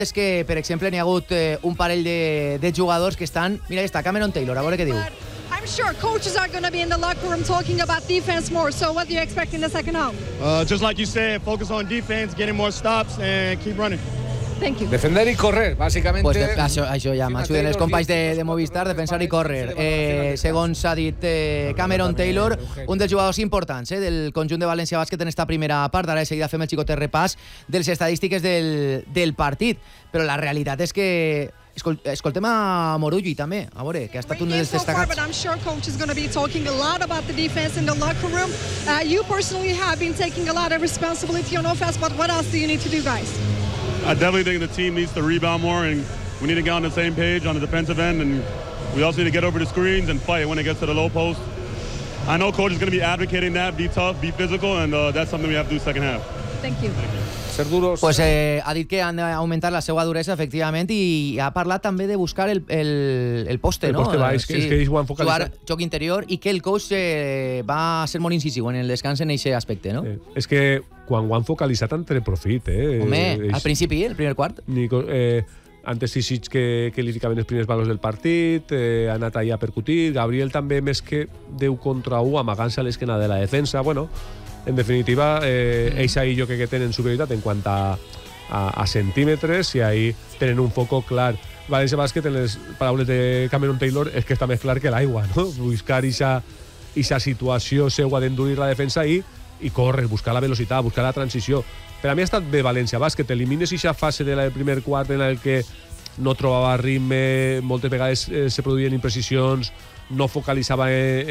és que, per exemple, n'hi ha hagut un parell de jugadors que estan... Mira, està Cameron Taylor, a veure què diu. I'm sure coaches are going to be in the locker room talking about defense more. So what do you expect in the second half? Just like you said, focus on defense, getting more stops, and keep running. Thank you. Defender i correr, bàsicament. Pues això ja m'ajuden els companys de Movistar, defensar i córrer. Segons ha dit Cameron Taylor, un dels jugadors importants del conjunt de València Bàsquet en esta primera part. Ara de seguida fem el xicotet repàs de les estadístiques del partit. Però la realitat és que escoltem a Morulli també, a veure, que ha estat un dels destacats. But I'm sure coach is going to be talking a lot about the defense in the locker room. You personally have been taking a lot of responsibility on offense, but what else do you need to do, guys? I definitely think the team needs to rebound more, and we need to get on the same page on the defensive end, and we also need to get over the screens and fight when it gets to the low post. I know coach is going to be advocating that, be tough, be physical, and that's something we have to do second half. Thank you. Ser duros. Pues ha dit que han d'augmentar la seva duresa, efectivament, i ha parlat també de buscar el poste, no? El poste baix, que és que ells ho han focalitzat. Jugar joc interior, i que el coach va ser molt incisiu en el descans en aquest aspecte, no? És que quan ho han focalitzat han tret profit, Home, al principi, el primer quart. Antes Sisic que li ficaven els primers valors del partit, ha anat allà a percutir. Gabriel també, més que 10 contra 1, amagant-se a l'esquena de la defensa. Bueno, en definitiva, ells ahí jo crec que tenen superioritat en quant a centímetres, i ahí tenen un foco clar. València Bàsquet, en les paraules de Cameron Taylor, és que està més clar que l'aigua, no? Buscar aquesta situació seua d'endurir la defensa i córrer, buscar la velocitat, buscar la transició. Per a mi ha estat bé València Bàsquet. Elimines aquesta fase del primer quart en el que no trobava ritme, moltes vegades se produïen imprecisions, no focalitzava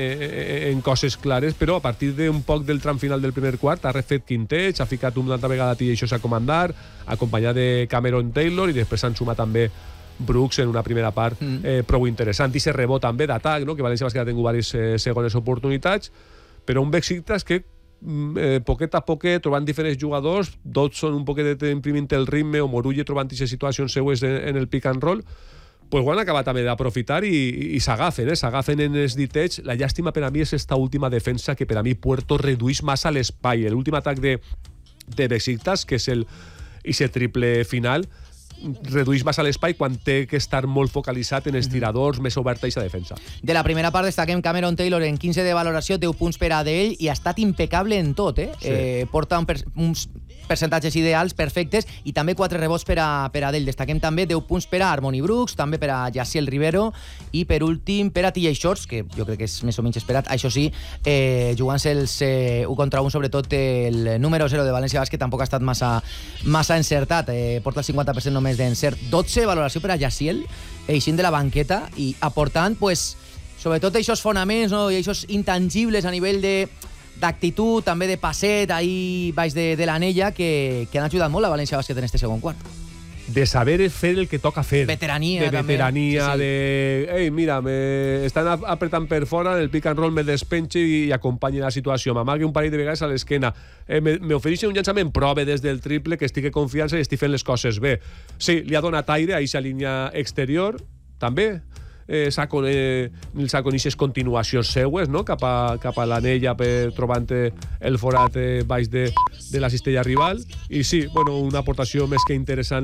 en coses clares, però a partir d'un poc del tram final del primer quart ha refet quinteig, ha ficat una altra vegada T.J. a comandar, acompanyat de Cameron Taylor, i després s'han sumat també Brooks en una primera part prou interessant. I se rebot també d'atac, no? Que València Bàsquet ha tingut diverses segones oportunitats, però un Besiktas que poquet a poquet, trobant diferents jugadors, Dodson un poquet imprimint el ritme, o Morulli trobant aquestes situacions seues en el pick and roll, pues ho han acabat també d'aprofitar i s'agafen en els ditets. La llàstima per a mi és esta última defensa, que per a mi Puerto redueix massa l'espai. L'últim atac de Besiktas, que és ese triple final, redueix massa l'espai quan té que estar molt focalitzat en els tiradors, més oberta aquesta defensa. De la primera part destaquem Cameron Taylor en 15 de valoració, 10 punts per a d'ell, i ha estat impecable en tot, Sí. Porta uns percentatges ideals, perfectes, i també 4 rebots per a d'ell. Destaquem també 10 punts per a Harmony Brooks, també per a Yaciel Rivero, i per últim per a T.J. Shorts, que jo crec que és més o menys esperat, això sí, jugant-se els 1 contra 1, sobretot el número 0 de València Bàsquet tampoc ha estat massa encertat, porta el 50% només d'encert. 12 valoració per a Yaciel, eixint de la banqueta i aportant, pues, sobretot aquests fonaments, no? I aquests intangibles a nivell d'actitud, també de passet ahí baix de l'anella, que han ajudat molt a València Bàsquet en este segon quart. De saber fer el que toca fer. Veterania, de també. Veterania, Sí. Ei, mira, estan apretant per fora, el pick and roll me despenxe i acompanyi la situació. M'amague un parell de vegades a l'esquena. M'ofereixen un llançament, prove des del triple, que estigui confiança i estic fent les coses bé. Sí, li ha donat aire a aquesta línia exterior, també. S'ha coneixes continuacions seues, no? cap a l'anella, trobant el forat baix de la cistella rival. I sí, bueno, una aportació més que interessant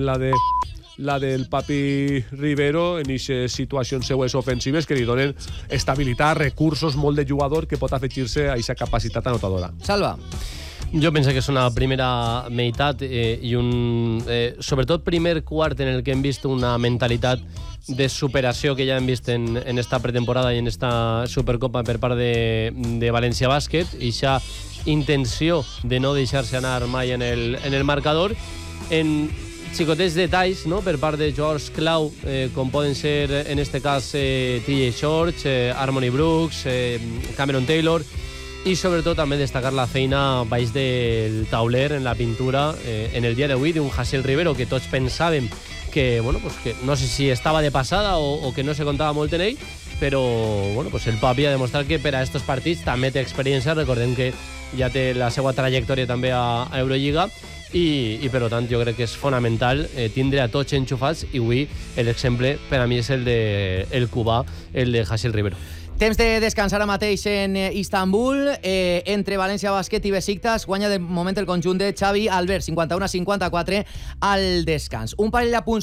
la del Papi Rivero en aquestes situacions seues ofensives que li donen estabilitat, recursos, molt de jugador que pot afegir-se a aquesta capacitat anotadora. Salva. Jo penso que és una primera meitat i sobretot primer quart en el que hem vist una mentalitat de superació que ja hem vist en esta pretemporada i en esta Supercopa per part de València Bàsquet, i aquesta intenció de no deixar-se anar mai en el marcador, en xicotets detalls, no?, per part de jugadors clau, com poden ser en este cas T.J. Shorts, Harmony Brooks, Cameron Taylor, i sobretot també destacar la feina baix del tauler en la pintura en el dia d'avui d'un Yaciel Rivero, que tots pensàvem que, bueno, pues que no sé si estava de passada o que no se comptava molt en ell, però bueno, pues el Papi ha demostrat que per a estos partits també té experiència. Recordem que ja té la seva trajectòria també a Eurolliga, i per tant jo crec que és fonamental tindre a tots enxufats, i avui l'exemple per a mi és el cubà, el de Yaciel Rivero. Temps de descansar ara mateix en Istanbul. Entre València Bàsquet i Besiktas guanya de moment el conjunt de Xavi Albert, 51-54 al descans. Un parell de punts